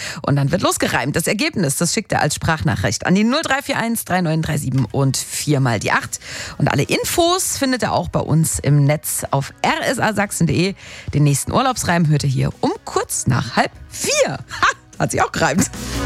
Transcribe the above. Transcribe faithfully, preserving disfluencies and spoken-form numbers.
Und dann wird losgereimt. Das Ergebnis, das schickt er als Sprachnachricht an die null drei vier eins drei neun drei sieben und vier mal die acht. Und alle Infos findet ihr auch bei uns im Netz auf r s a sachsen punkt d e. Den nächsten Urlaubsreim hört ihr hier um kurz nach halb vier. Ha, hat sich auch gereimt.